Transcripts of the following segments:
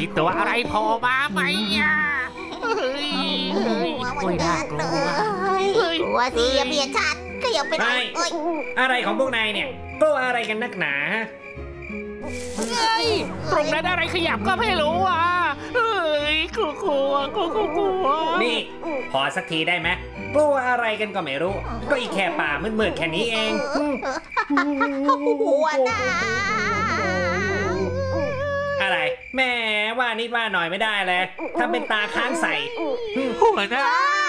มีตัวอะไรโผล่มาไหมอ่ะไม่น่ากลัวกลัวสิอย่าเบียดฉันก็อย่าไปไหนอะไรของพวกนายเนี่ยกลัวอะไรกันนักหนาตรงนั้นอะไรขยับก็ไม่รู้อ่ะกลัวนี่พอสักทีได้ไหมกลัวอะไรกันก็ไม่รู้ก็อีแค่ป่ามืดๆแค่นี้เองหัวหน้าอะไรแม่ว่านิดว่าหน่อยไม่ได้เลยถ้าเป็นตาค้างใส่หัวหน้า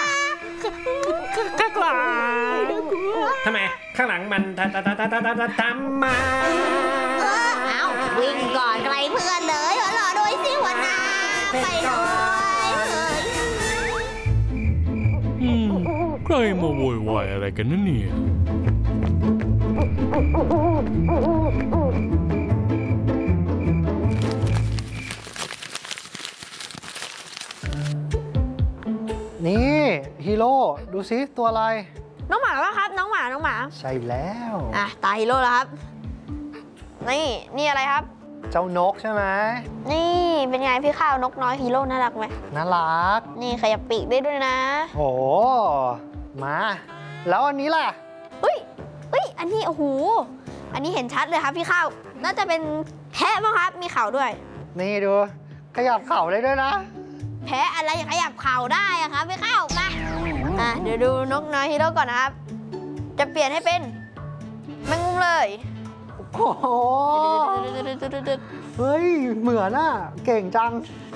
ก็กล้าทำไมข้างหลังมันทำมาวิ่งก่อนไกลเพื่อนเลยรอด้วยสิหัวหน้าไปเลยใครมาโวยวายอะไรกันนั่นเนี่ยนี่ฮีโร่ดูซิตัวอะไรน้องหมาป่ะครับน้องหมาใช่แล้วตาฮีโร่แล้วครับนี่อะไรครับเจ้านกใช่ไหมนี่เป็นไงพี่ข้าวนกน้อยฮีโร่น่ารักไหมน่ารักนี่ขยับปีกได้ด้วยนะโอ้มาแล้วอันนี้ล่ะอันนี้โอ้โหอันนี้เห็นชัดเลยครับพี่ข้าวน่าจะเป็นแพะมั้งครับมีเข่าด้วยนี่ดูขยับเข่าได้ด้วยนะแพะอะไรขยับเข่าได้อะครับพี่ข้าวมาเดี๋ยวดูนกน้อยฮีโร่ก่อนนะครับจะเปลี่ยนให้เป็นแมงมุมเลยโอ้โหเฮ้ยเหมือนอ่ะเก่งจัง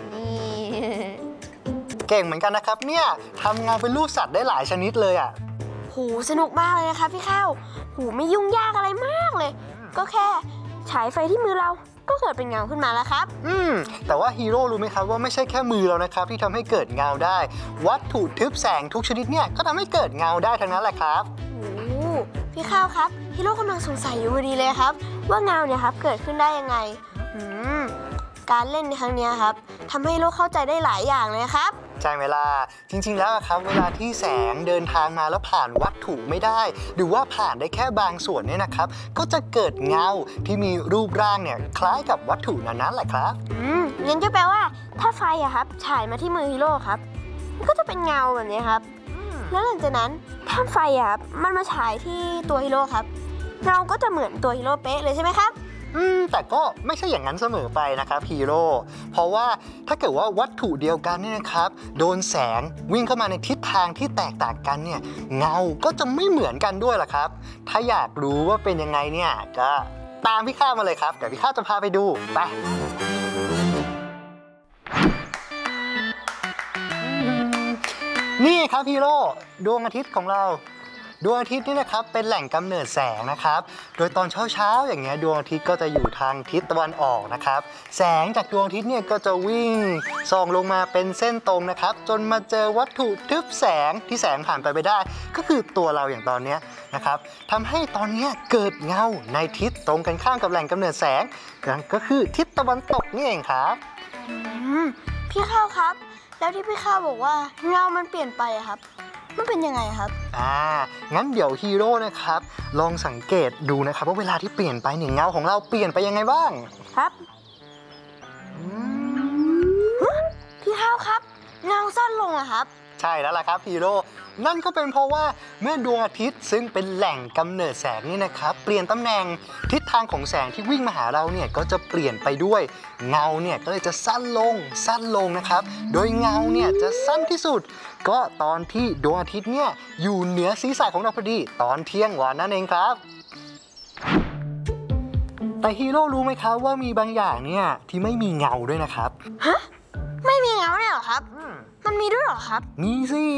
เก่งเหมือนกันนะครับเนี่ยทำงานเป็นรูปสัตว์ได้หลายชนิดเลยอ่ะสนุกมากเลยนะครับพี่ข้าวไม่ยุ่งยากอะไรมากเลยก็แค่ฉายไฟที่มือเราก็เกิดเป็นเงาขึ้นมาแล้วครับแต่ว่าฮีโร่รู้ไหมครับว่าไม่ใช่แค่มือเรานะครับที่ทำให้เกิดเงาได้วัตถุทึบแสงทุกชนิดเนี่ยก็ทำให้เกิดเงาได้ทั้งนั้นแหละครับพี่ข้าวครับฮีโร่กำลังสงสัยอยู่พอดีเลยครับว่าเงาเนี่ยครับเกิดขึ้นได้ยังไงการเล่นในครั้งนี้ครับทำให้ฮีโร่เข้าใจได้หลายอย่างเลยครับใช่ไหมล่ะจริงๆแล้วครับเวลาที่แสงเดินทางมาแล้วผ่านวัตถุไม่ได้หรือว่าผ่านได้แค่บางส่วนเนี่ยนะครับก็จะเกิดเงาที่มีรูปร่างเนี่ยคล้ายกับวัตถุนั้นแหละครับงั้นก็แปลว่าถ้าไฟอะครับฉายมาที่มือฮีโร่ครับก็จะเป็นเงาแบบนี้ครับแล้วหลังจากนั้นถ้าไฟอะครับมันมาฉายที่ตัวฮีโร่ครับเงาก็จะเหมือนตัวฮีโร่เป๊ะเลยใช่ไหมครับแต่ก็ไม่ใช่อย่างนั้นเสมอไปนะครับฮีโร่เพราะว่าถ้าเกิดว่าวัตถุเดียวกันเนี่ยนะครับโดนแสงวิ่งเข้ามาในทิศทางที่แตกต่างกันเนี่ยเงาก็จะไม่เหมือนกันด้วยล่ะครับถ้าอยากรู้ว่าเป็นยังไงเนี่ยก็ตามพี่ข้ามาเลยครับเดี๋ยวพี่ข้าจะพาไปดูไปนี่ครับฮีโร่ดวงอาทิตย์ของเราดวงอาทิตย์นี่นะครับเป็นแหล่งกำเนิดแสงนะครับโดยตอนเช้าอย่างเงี้ยดวงอาทิตย์ก็จะอยู่ทางทิศตะวันออกนะครับแสงจากดวงอาทิตย์เนี่ยก็จะวิ่งส่องลงมาเป็นเส้นตรงนะครับจนมาเจอวัตถุทึบแสงที่แสงผ่านไปไม่ได้ก็คือตัวเราอย่างตอนนี้นะครับทำให้ตอนนี้เกิดเงาในทิศตรงกันข้ามกับแหล่งกำเนิดแสงก็คือทิศตะวันตกนี่เองครับพี่ข้าวครับแล้วที่พี่ข้าวบอกว่าเงามันเปลี่ยนไปครับมันเป็นยังไงครับงั้นเดี๋ยวฮีโร่นะครับลองสังเกตดูนะครับว่าเวลาที่เปลี่ยนไปเนี่ยเงาของเราเปลี่ยนไปยังไงบ้างครับพี่ข้าวครับเงาสั้นลงอะครับใช่แล้วล่ะครับฮีโร่นั่นก็เป็นเพราะว่าเมื่อดวงอาทิตย์ซึ่งเป็นแหล่งกำเนิดแสงนี่นะครับเปลี่ยนตำแหน่งทิศทางของแสงที่วิ่งมาหาเราเนี่ยก็จะเปลี่ยนไปด้วยเงาเนี่ยก็เลยจะสั้นลงนะครับโดยเงาเนี่ยจะสั้นที่สุดก็ตอนที่ดวงอาทิตย์เนี่ยอยู่เหนือศีรษะของเราพอดีตอนเที่ยงวันนั่นเองครับแต่ฮีโร่รู้ไหมครับว่ามีบางอย่างเนี่ยที่ไม่มีเงาด้วยนะครับฮะไม่มีเงาเนี่ยหรอครับมันมีด้วยหรอครับมีสิ